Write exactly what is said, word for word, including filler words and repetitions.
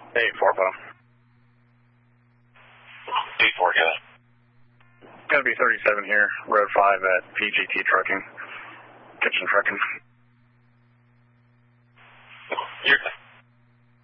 Hey, four five. eight four, get it. Gonna be thirty-seven here, road five at P G T Trucking, Kitchen Trucking.